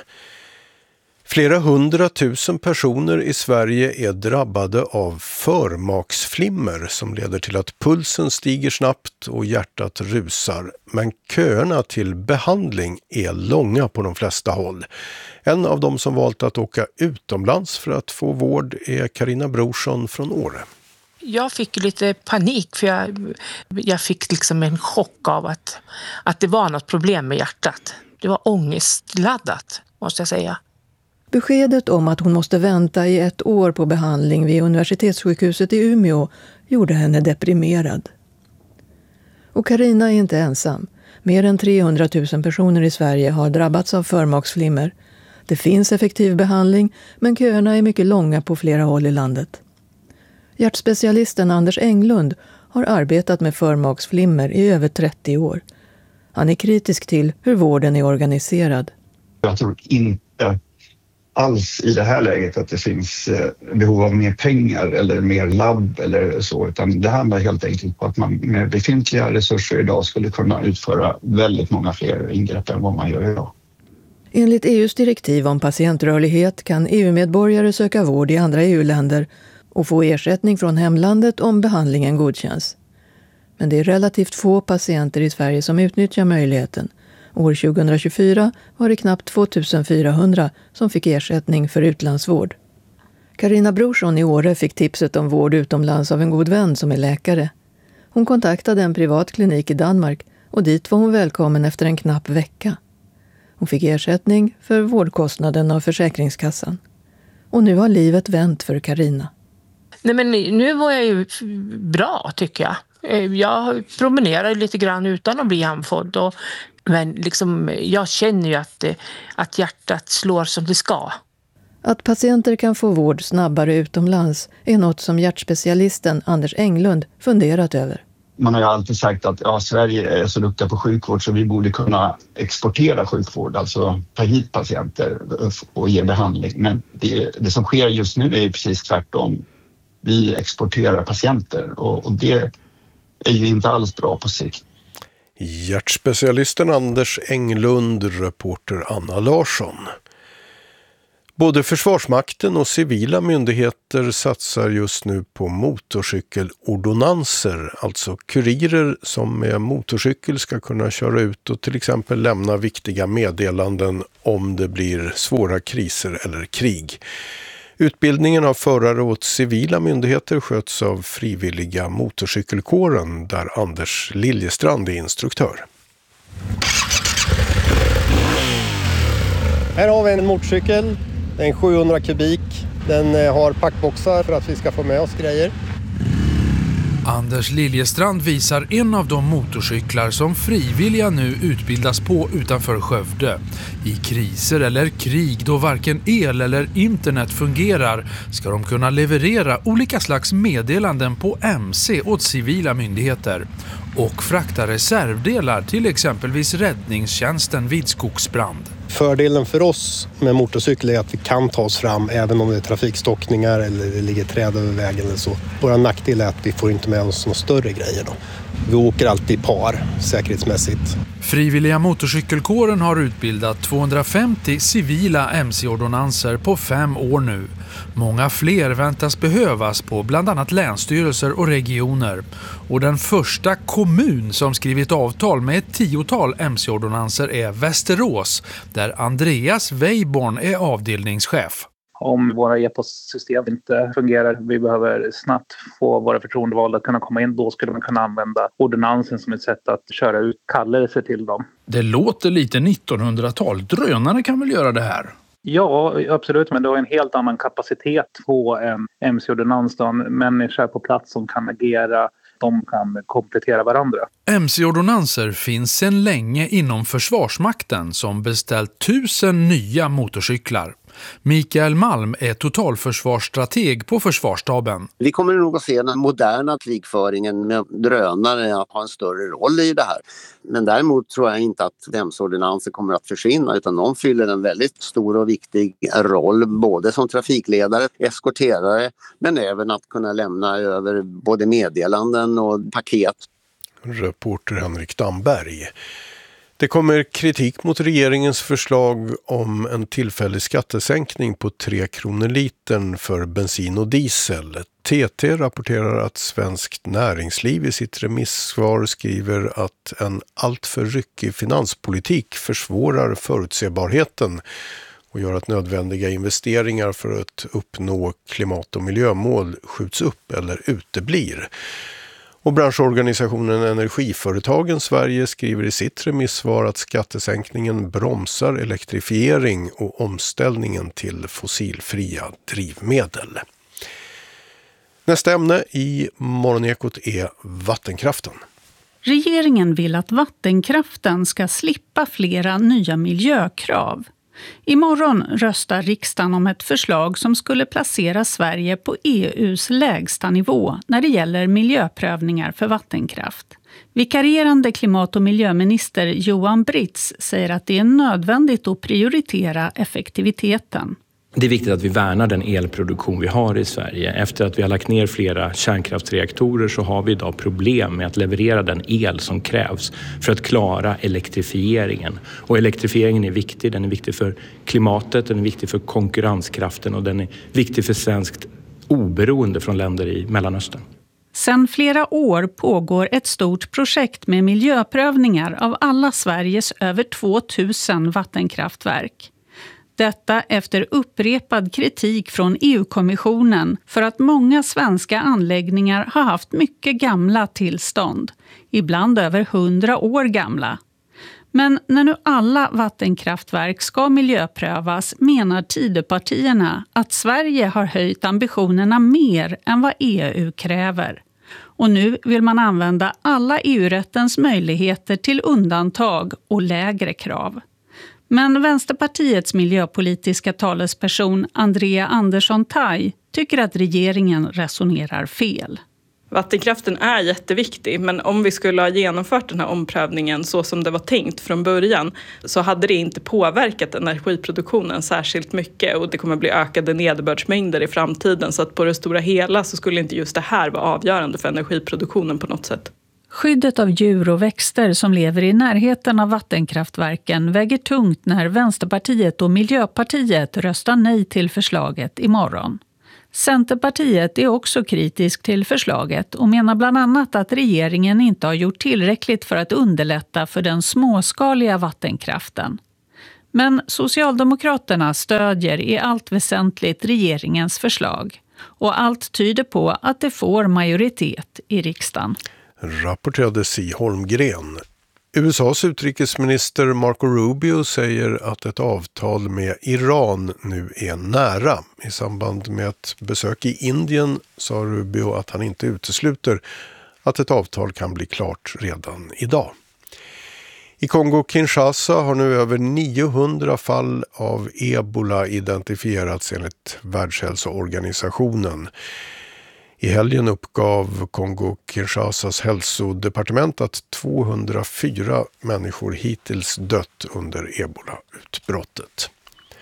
Flera hundratusen personer i Sverige är drabbade av förmaksflimmer som leder till att pulsen stiger snabbt och hjärtat rusar. Men köerna till behandling är långa på de flesta håll. En av dem som valt att åka utomlands för att få vård är Carina Brorsson från Åre. Jag fick lite panik för jag, jag fick liksom en chock av att, att det var något problem med hjärtat. Det var ångestladdat, måste jag säga. Beskedet om att hon måste vänta i ett år på behandling vid universitetssjukhuset i Umeå gjorde henne deprimerad. Och Carina är inte ensam. Mer än trehundratusen personer i Sverige har drabbats av förmaksflimmer. Det finns effektiv behandling, men köerna är mycket långa på flera håll i landet. Hjärtspecialisten Anders Englund har arbetat med förmaksflimmer i över trettio år. Han är kritisk till hur vården är organiserad. Jag tror inte alls i det här läget att det finns behov av mer pengar eller mer labb eller så, utan det handlar helt enkelt på att man med befintliga resurser idag skulle kunna utföra väldigt många fler ingrepp än vad man gör idag. Enligt E U:s direktiv om patientrörlighet kan E U-medborgare söka vård i andra E U-länder och få ersättning från hemlandet om behandlingen godkänns. Men det är relativt få patienter i Sverige som utnyttjar möjligheten. År tjugohundratjugofyra var det knappt tvåtusenfyrahundra som fick ersättning för utlandsvård. Carina Brorsson i Åre fick tipset om vård utomlands av en god vän som är läkare. Hon kontaktade en privat klinik i Danmark och dit var hon välkommen efter en knapp vecka. Hon fick ersättning för vårdkostnaden av Försäkringskassan. Och nu har livet vänt för Carina. Nej, men nu var jag ju bra, tycker jag. Jag promenerar lite grann utan att bli andfådd. Och, men liksom, jag känner ju att, att hjärtat slår som det ska. Att patienter kan få vård snabbare utomlands är något som hjärtspecialisten Anders Englund funderat över. Man har ju alltid sagt att ja, Sverige är så duktiga på sjukvård så vi borde kunna exportera sjukvård, alltså ta hit patienter och ge behandling. Men det, det som sker just nu är ju precis tvärtom. Vi exporterar patienter och, och det är ju inte alls bra på sikt. Hjärtspecialisten Anders Englund, reporter Anna Larsson. Både Försvarsmakten och civila myndigheter satsar just nu på motorcykelordonanser, alltså kurirer som med motorcykel ska kunna köra ut och till exempel lämna viktiga meddelanden om det blir svåra kriser eller krig. Utbildningen av förare åt civila myndigheter sköts av frivilliga motorcykelkåren där Anders Liljestrand är instruktör. Här har vi en motorcykel, en sjuhundra kubik. Den har packboxar för att vi ska få med oss grejer. Anders Liljestrand visar en av de motorcyklar som frivilliga nu utbildas på utanför Skövde. I kriser eller krig då varken el eller internet fungerar ska de kunna leverera olika slags meddelanden på M C åt civila myndigheter och frakta reservdelar till exempelvis räddningstjänsten vid skogsbrand. Fördelen för oss med motorcykel är att vi kan ta oss fram även om det är trafikstockningar eller det ligger träd över vägen eller så. Våra nackdel är att vi får inte med oss några större grejer då. Vi åker alltid i par säkerhetsmässigt. Frivilliga motorcykelkåren har utbildat tvåhundrafemtio civila M C-ordonanser på fem år nu. Många fler väntas behövas på bland annat länsstyrelser och regioner. Och den första kommun som skrivit avtal med ett tiotal M C-ordonanser är Västerås, där Andreas Weiborn är avdelningschef. Om våra e-postsystem inte fungerar, vi behöver snabbt få våra förtroendevalda att kunna komma in, då skulle man kunna använda ordonansen som ett sätt att köra ut kallelser till dem. Det låter lite nittonhundratal. Drönare kan väl göra det här? Ja, absolut, men det har en helt annan kapacitet på en M C-ordonans då. En människa på plats som kan agera, de kan komplettera varandra. M C-ordonanser finns sedan länge inom Försvarsmakten som beställt tusen nya motorcyklar. Mikael Malm är totalförsvarsstrateg på Försvarsstaben. Vi kommer nog att se den moderna krigföringen med drönare att ha en större roll i det här. Men däremot tror jag inte att M C-ordonanser kommer att försvinna, utan de fyller en väldigt stor och viktig roll både som trafikledare, eskorterare, men även att kunna lämna över både meddelanden och paket. Reporter Henrik Damberg. Det kommer kritik mot regeringens förslag om en tillfällig skattesänkning på tre kronor litern för bensin och diesel. T T rapporterar att Svenskt Näringsliv i sitt remissvar skriver att en alltför ryckig finanspolitik försvårar förutsebarheten och gör att nödvändiga investeringar för att uppnå klimat- och miljömål skjuts upp eller uteblir. Och branschorganisationen Energiföretagen Sverige skriver i sitt remissvar att skattesänkningen bromsar elektrifiering och omställningen till fossilfria drivmedel. Nästa ämne i Morgonekot är vattenkraften. Regeringen vill att vattenkraften ska slippa flera nya miljökrav. Imorgon röstar riksdagen om ett förslag som skulle placera Sverige på E U:s lägsta nivå när det gäller miljöprövningar för vattenkraft. Vikarierande klimat- och miljöminister Johan Britz säger att det är nödvändigt att prioritera effektiviteten. Det är viktigt att vi värnar den elproduktion vi har i Sverige. Efter att vi har lagt ner flera kärnkraftsreaktorer så har vi idag problem med att leverera den el som krävs för att klara elektrifieringen. Och elektrifieringen är viktig. Den är viktig för klimatet, den är viktig för konkurrenskraften och den är viktig för svenskt oberoende från länder i Mellanöstern. Sedan flera år pågår ett stort projekt med miljöprövningar av alla Sveriges över tvåtusen vattenkraftverk. Detta efter upprepad kritik från E U-kommissionen för att många svenska anläggningar har haft mycket gamla tillstånd, ibland över hundra år gamla. Men när nu alla vattenkraftverk ska miljöprövas menar Tidöpartierna att Sverige har höjt ambitionerna mer än vad E U kräver. Och nu vill man använda alla E U-rättens möjligheter till undantag och lägre krav. Men Vänsterpartiets miljöpolitiska talesperson Andrea Andersson Tai tycker att regeringen resonerar fel. Vattenkraften är jätteviktig, men om vi skulle ha genomfört den här omprövningen så som det var tänkt från början så hade det inte påverkat energiproduktionen särskilt mycket, och det kommer bli ökade nederbördsmängder i framtiden, så att på det stora hela så skulle inte just det här vara avgörande för energiproduktionen på något sätt. Skyddet av djur och växter som lever i närheten av vattenkraftverken väger tungt när Vänsterpartiet och Miljöpartiet röstar nej till förslaget imorgon. Centerpartiet är också kritisk till förslaget och menar bland annat att regeringen inte har gjort tillräckligt för att underlätta för den småskaliga vattenkraften. Men Socialdemokraterna stödjer i allt väsentligt regeringens förslag, och allt tyder på att det får majoritet i riksdagen. Rapporterade Si Holmgren. U S A:s utrikesminister Marco Rubio säger att ett avtal med Iran nu är nära. I samband med ett besök i Indien sa Rubio att han inte utesluter att ett avtal kan bli klart redan idag. I Kongo-Kinshasa har nu över niohundra fall av ebola identifierats enligt Världshälsoorganisationen. I helgen uppgav Kongo-Kinshasas hälsodepartement att tvåhundrafyra människor hittills dött under ebola-utbrottet.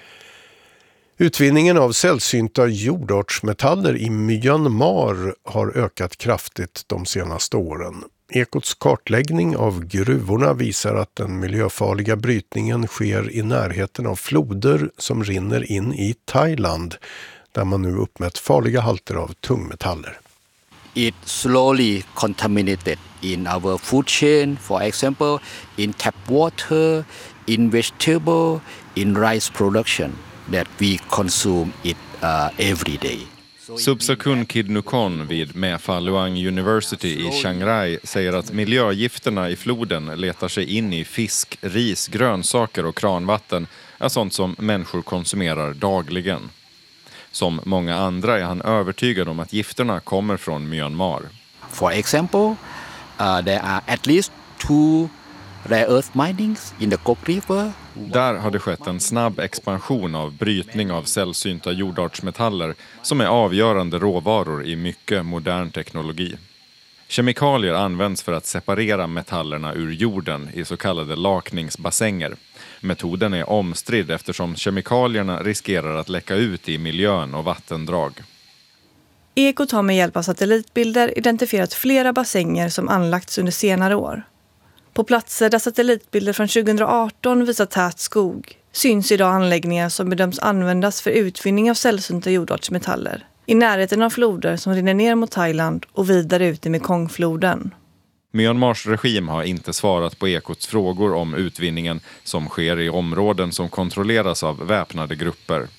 Utvinningen av sällsynta jordartsmetaller i Myanmar har ökat kraftigt de senaste åren. Ekots kartläggning av gruvorna visar att den miljöfarliga brytningen sker i närheten av floder som rinner in i Thailand, där man nu uppmätt farliga halter av tungmetaller. It slowly contaminated in our food chain, for example, in tap water, in vegetable, in rice production that we consume it uh, every day. Subsakun Kidnukon vid Mefa Luang University i Chiang Rai säger att miljögifterna i floden letar sig in i fisk, ris, grönsaker och kranvatten är sånt som människor konsumerar dagligen. Som många andra är han övertygad om att gifterna kommer från Myanmar. For example, uh, there are at least two rare earth minings in the Kok River. Där har det skett en snabb expansion av brytning av sällsynta jordartsmetaller som är avgörande råvaror i mycket modern teknologi. Kemikalier används för att separera metallerna ur jorden i så kallade lakningsbassänger. Metoden är omstridd eftersom kemikalierna riskerar att läcka ut i miljön och vattendrag. Ekot har med hjälp av satellitbilder identifierat flera bassänger som anlagts under senare år. På platser där satellitbilder från tjugoarton visar tät skog syns idag anläggningar som bedöms användas för utvinning av sällsynta jordartsmetaller i närheten av floder som rinner ner mot Thailand och vidare ut i Mekongfloden. Myanmars regim har inte svarat på Ekots frågor om utvinningen som sker i områden som kontrolleras av väpnade grupper.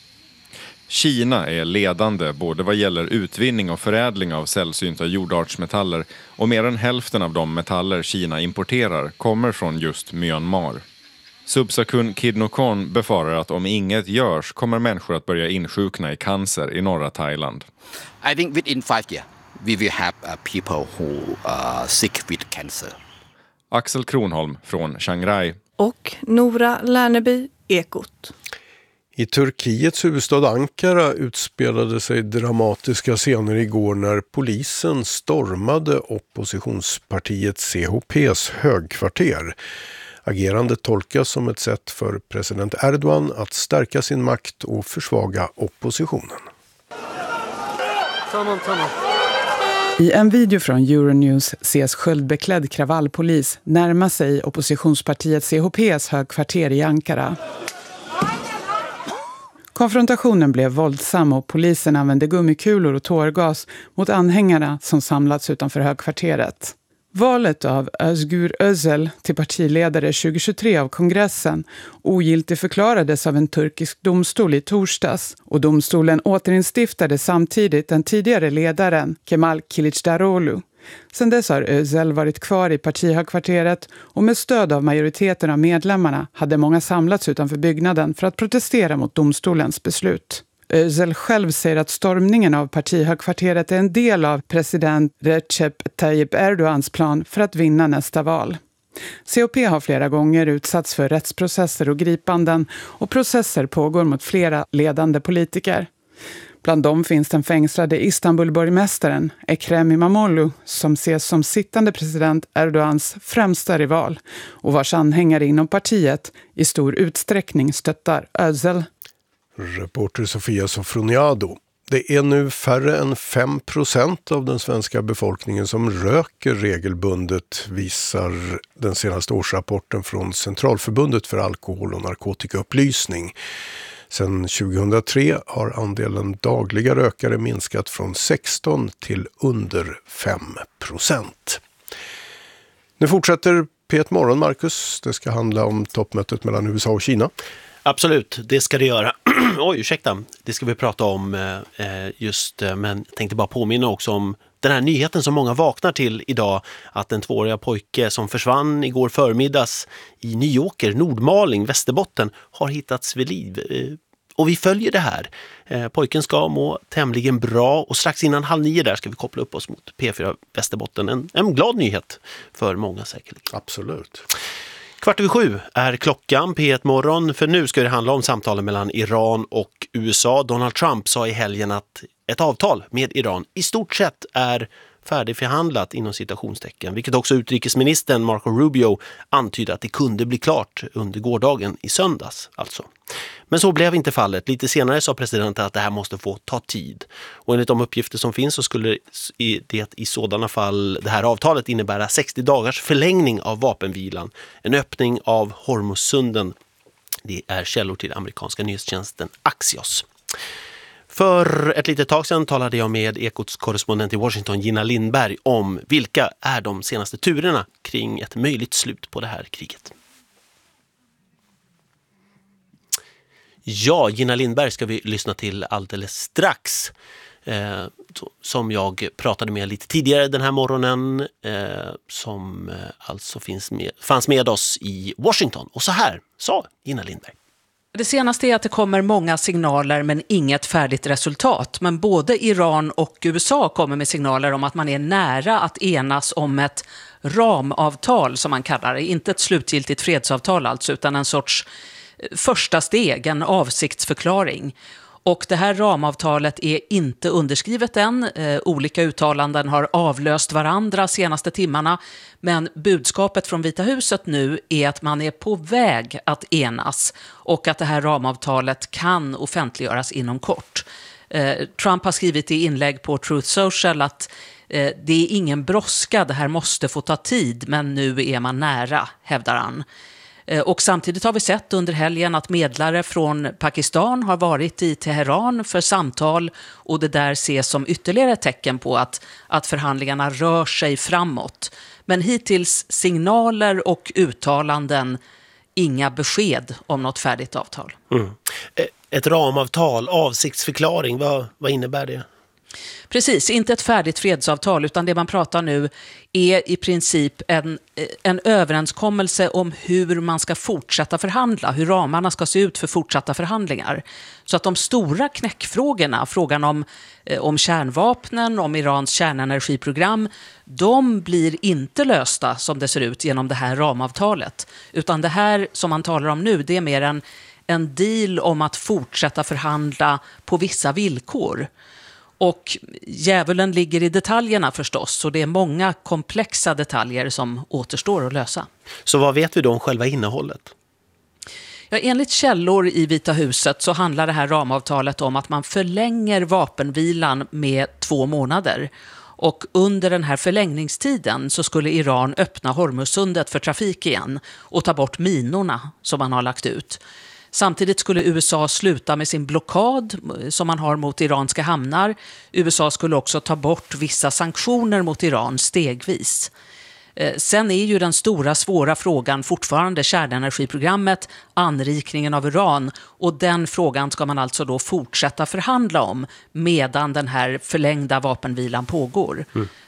Kina är ledande både vad gäller utvinning och förädling av sällsynta jordartsmetaller, och mer än hälften av de metaller Kina importerar kommer från just Myanmar. Subsakun Kidnukon befarar att om inget görs kommer människor att börja insjukna i cancer i norra Thailand. I think within five years we will have uh, people who are sick with cancer. Axel Kronholm från Chiang Rai. Och Nora Lärneby, Ekot. I Turkiets huvudstad Ankara utspelade sig dramatiska scener igår när polisen stormade oppositionspartiet C H P:s högkvarter. Agerandet tolkas som ett sätt för president Erdogan att stärka sin makt och försvaga oppositionen. I en video från Euronews ses sköldbeklädd kravallpolis närma sig oppositionspartiet C H P:s högkvarter i Ankara. Konfrontationen blev våldsam och polisen använde gummikulor och tårgas mot anhängarna som samlats utanför högkvarteret. Valet av Özgür Özel till partiledare tjugohundratjugotre av kongressen ogiltigförklarades av en turkisk domstol i torsdags, och domstolen återinstiftade samtidigt den tidigare ledaren Kemal Kılıçdaroğlu. Sedan dess har Özel varit kvar i partihögkvarteret, och med stöd av majoriteten av medlemmarna hade många samlats utanför byggnaden för att protestera mot domstolens beslut. Özel själv säger att stormningen av partihögkvarteret är en del av president Recep Tayyip Erdogans plan för att vinna nästa val. C H P har flera gånger utsatts för rättsprocesser och gripanden och processer pågår mot flera ledande politiker. Bland dem finns den fängslade Istanbulborgmästaren Ekrem İmamoğlu som ses som sittande president Erdogans främsta rival och vars anhängare inom partiet i stor utsträckning stöttar Özel. Reporter Sofia Sofroniado. Det är nu färre än fem procent av den svenska befolkningen som röker regelbundet, visar den senaste årsrapporten från Centralförbundet för alkohol- och narkotikaupplysning. Sedan tjugohundratre har andelen dagliga rökare minskat från sexton till under fem procent. Nu fortsätter P ett Morgon, Marcus. Det ska handla om toppmötet mellan U S A och Kina. Absolut, det ska det göra. Oj, ursäkta. Det ska vi prata om eh, just, men jag tänkte bara påminna också om den här nyheten som många vaknar till idag, att en tvååriga pojke som försvann igår förmiddags i Nyåker, Nordmaling, Västerbotten, har hittats vid liv. Eh, och vi följer det här. Eh, pojken ska må tämligen bra och strax innan halv nio där ska vi koppla upp oss mot P fyra Västerbotten. En, en glad nyhet för många säkerligen. Absolut. Kvart över sju är klockan, P ett Morgon, för nu ska det handla om samtalen mellan Iran och U S A. Donald Trump sa i helgen att ett avtal med Iran i stort sett är färdigförhandlat inom citationstecken, vilket också utrikesministern Marco Rubio antydde att det kunde bli klart under gårdagen i söndags alltså. Men så blev inte fallet. Lite senare sa presidenten att det här måste få ta tid. Och enligt de uppgifter som finns så skulle det i sådana fall det här avtalet innebära sextio dagars förlängning av vapenvilan. En öppning av Hormuzsunden. Det är källor till amerikanska nyhetstjänsten Axios. För ett litet tag sedan talade jag med Ekots korrespondent i Washington, Gina Lindberg, om vilka är de senaste turerna kring ett möjligt slut på det här kriget. Ja, Gina Lindberg ska vi lyssna till alldeles strax. Eh, som jag pratade med lite tidigare den här morgonen. Eh, som eh, alltså finns med, fanns med oss i Washington. Och så här sa Gina Lindberg. Det senaste är att det kommer många signaler men inget färdigt resultat. Men både Iran och U S A kommer med signaler om att man är nära att enas om ett ramavtal som man kallar det. Inte ett slutgiltigt fredsavtal alltså, utan en sorts första steg, en avsiktsförklaring. Och det här ramavtalet är inte underskrivet än. Eh, olika uttalanden har avlöst varandra senaste timmarna. Men budskapet från Vita huset nu är att man är på väg att enas. Och att det här ramavtalet kan offentliggöras inom kort. Eh, Trump har skrivit i inlägg på Truth Social att eh, det är ingen brådska, det här måste få ta tid. Men nu är man nära, hävdar han. Och samtidigt har vi sett under helgen att medlare från Pakistan har varit i Teheran för samtal och det där ses som ytterligare tecken på att, att förhandlingarna rör sig framåt. Men hittills signaler och uttalanden, inga besked om något färdigt avtal. Mm. Ett ramavtal, avsiktsförklaring, vad, vad innebär det? Precis, inte ett färdigt fredsavtal utan det man pratar nu är i princip en, en överenskommelse om hur man ska fortsätta förhandla, hur ramarna ska se ut för fortsatta förhandlingar. Så att de stora knäckfrågorna, frågan om, om kärnvapnen, om Irans kärnenergiprogram, de blir inte lösta som det ser ut genom det här ramavtalet. Utan det här som man talar om nu, det är mer en, en deal om att fortsätta förhandla på vissa villkor. Och djävulen ligger i detaljerna förstås, så det är många komplexa detaljer som återstår att lösa. Så vad vet vi då om själva innehållet? Ja, enligt källor i Vita huset så handlar det här ramavtalet om att man förlänger vapenvilan med två månader. Och under den här förlängningstiden så skulle Iran öppna Hormuzsundet för trafik igen och ta bort minorna som man har lagt ut. Samtidigt skulle U S A sluta med sin blockad som man har mot iranska hamnar. U S A skulle också ta bort vissa sanktioner mot Iran stegvis. Sen är ju den stora svåra frågan fortfarande kärnenergiprogrammet, anrikningen av uran, och den frågan ska man alltså då fortsätta förhandla om medan den här förlängda vapenvilan pågår. Mm.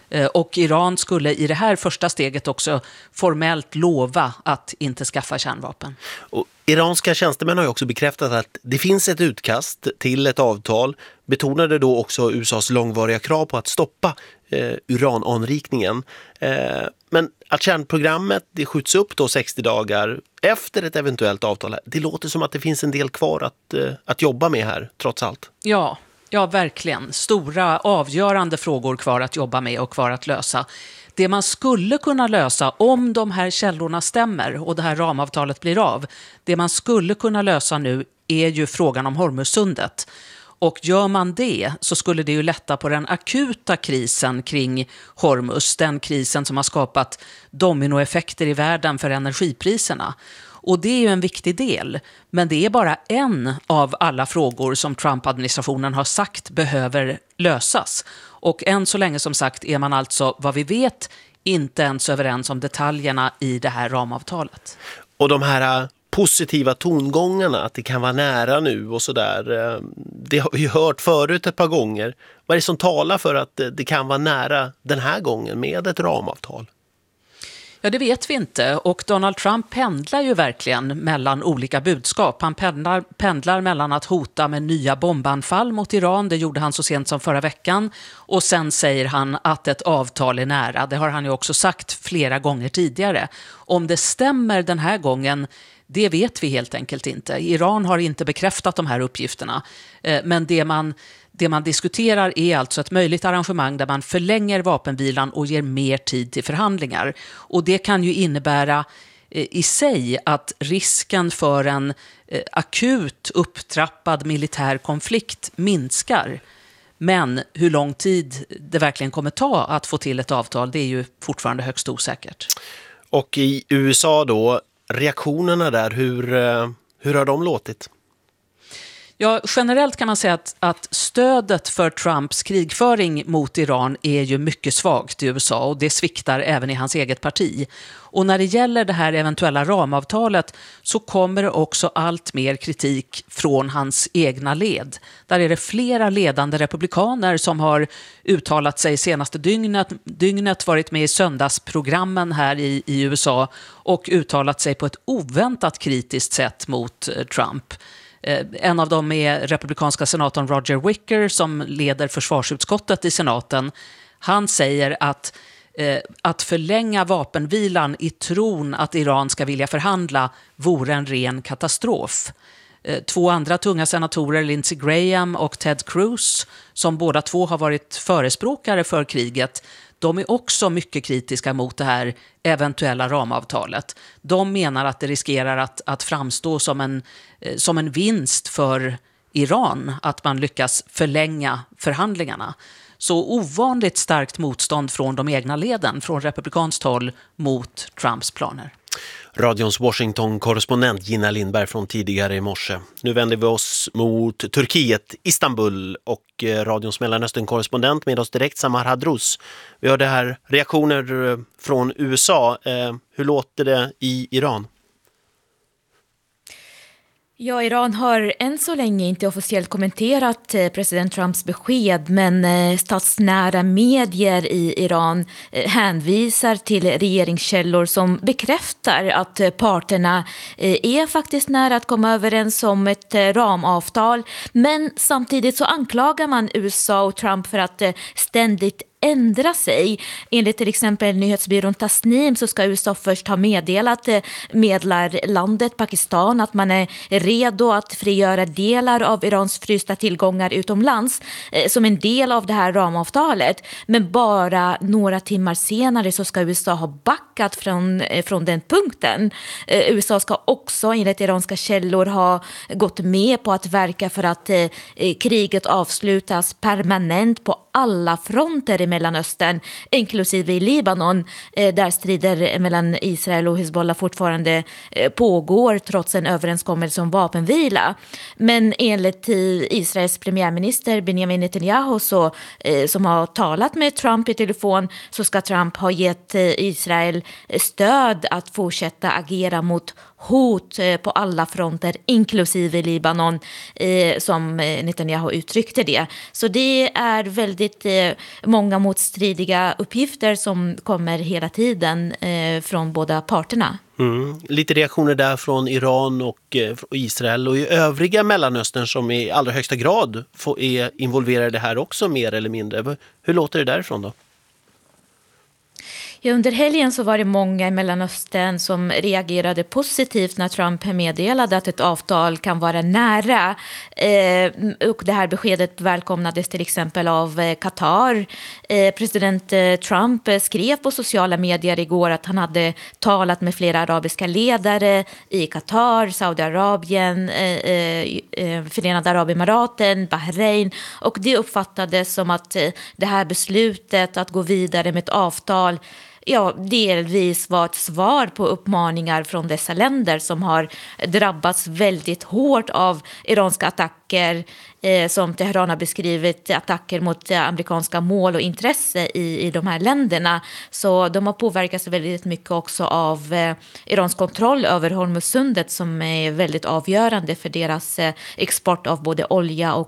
Och Iran skulle i det här första steget också formellt lova att inte skaffa kärnvapen. Och iranska tjänstemän har ju också bekräftat att det finns ett utkast till ett avtal, betonade då också U S A:s långvariga krav på att stoppa eh, urananrikningen. Eh, men att kärnprogrammet det skjuts upp då sextio dagar efter ett eventuellt avtal, det låter som att det finns en del kvar att, eh, att jobba med här trots allt. Ja, ja, verkligen. Stora avgörande frågor kvar att jobba med och kvar att lösa. Det man skulle kunna lösa om de här källorna stämmer och det här ramavtalet blir av, det man skulle kunna lösa nu är ju frågan om Hormuzsundet. Och gör man det så skulle det ju lätta på den akuta krisen kring Hormuz, den krisen som har skapat dominoeffekter i världen för energipriserna. Och det är ju en viktig del, men det är bara en av alla frågor som Trump-administrationen har sagt behöver lösas. Och än så länge som sagt är man alltså, vad vi vet, inte ens överens om detaljerna i det här ramavtalet. Och de här positiva tongångarna, att det kan vara nära nu och sådär, det har vi ju hört förut ett par gånger. Vad är det som talar för att det kan vara nära den här gången med ett ramavtal? Ja, det vet vi inte. Och Donald Trump pendlar ju verkligen mellan olika budskap. Han pendlar, pendlar mellan att hota med nya bombanfall mot Iran, det gjorde han så sent som förra veckan. Och sen säger han att ett avtal är nära. Det har han ju också sagt flera gånger tidigare. Om det stämmer den här gången, det vet vi helt enkelt inte. Iran har inte bekräftat de här uppgifterna. Men det man... Det man diskuterar är alltså ett möjligt arrangemang där man förlänger vapenvilan och ger mer tid till förhandlingar. Och det kan ju innebära eh, i sig att risken för en eh, akut upptrappad militär konflikt minskar. Men hur lång tid det verkligen kommer ta att få till ett avtal, det är ju fortfarande högst osäkert. Och i U S A då, reaktionerna där, hur, eh, hur har de låtit? Ja, generellt kan man säga att, att stödet för Trumps krigföring mot Iran är ju mycket svagt i U S A och det sviktar även i hans eget parti. Och när det gäller det här eventuella ramavtalet så kommer det också allt mer kritik från hans egna led. Där är det flera ledande republikaner som har uttalat sig senaste dygnet, dygnet varit med i söndagsprogrammen här i, i U S A och uttalat sig på ett oväntat kritiskt sätt mot eh, Trump. En av dem är republikanska senatorn Roger Wicker som leder försvarsutskottet i senaten. Han säger att, eh, att förlänga vapenvilan i tron att Iran ska vilja förhandla vore en ren katastrof. Eh, två andra tunga senatorer, Lindsey Graham och Ted Cruz, som båda två har varit förespråkare för kriget, de är också mycket kritiska mot det här eventuella ramavtalet. De menar att det riskerar att, att framstå som en, som en vinst för Iran att man lyckas förlänga förhandlingarna. Så ovanligt starkt motstånd från de egna leden, från republikanskt håll mot Trumps planer. Radions Washington-korrespondent Gina Lindberg från tidigare i morse. Nu vänder vi oss mot Turkiet, Istanbul och radions Mellanöstern-korrespondent med oss direkt, Samar Hadrous. Vi hörde här reaktioner från U S A. Hur låter det i Iran? Ja, Iran har än så länge inte officiellt kommenterat president Trumps besked, men statsnära medier i Iran hänvisar till regeringskällor som bekräftar att parterna är faktiskt nära att komma överens om ett ramavtal. Men samtidigt så anklagar man U S A och Trump för att ständigt ändra sig. Enligt till exempel nyhetsbyrån Tasnim så ska U S A först ha meddelat medlarlandet Pakistan att man är redo att frigöra delar av Irans frysta tillgångar utomlands som en del av det här ramavtalet. Men bara några timmar senare så ska U S A ha backat från, från den punkten. U S A ska också enligt iranska källor ha gått med på att verka för att kriget avslutas permanent på alla fronter i Mellanöstern, inklusive i Libanon, där strider mellan Israel och Hezbollah fortfarande pågår trots en överenskommelse om vapenvila. Men enligt Israels premiärminister Benjamin Netanyahu så, som har talat med Trump i telefon, så ska Trump ha gett Israel stöd att fortsätta agera mot hot på alla fronter, inklusive Libanon, eh, som Netanyahu uttryckte det. Så det är väldigt eh, många motstridiga uppgifter som kommer hela tiden eh, från båda parterna. Mm. Lite reaktioner där från Iran och eh, Israel och i övriga Mellanöstern som i allra högsta grad får, är involverade i det här också mer eller mindre. Hur låter det därifrån då? Ja, under helgen så var det många i Mellanöstern som reagerade positivt när Trump meddelade att ett avtal kan vara nära. Eh, och det här beskedet välkomnades till exempel av eh, Qatar. Eh, president eh, Trump skrev på sociala medier igår att han hade talat med flera arabiska ledare i Qatar, Saudiarabien, eh, eh, Förenade Arabemiraten, Bahrain. Och det uppfattades som att eh, det här beslutet att gå vidare med ett avtal ja, delvis var ett svar på uppmaningar från dessa länder som har drabbats väldigt hårt av iranska attacker eh, som Teheran har beskrivit, attacker mot eh, amerikanska mål och intresse i, i de här länderna. Så de har påverkats väldigt mycket också av eh, Irans kontroll över Hormuzsundet som är väldigt avgörande för deras eh, export av både olja och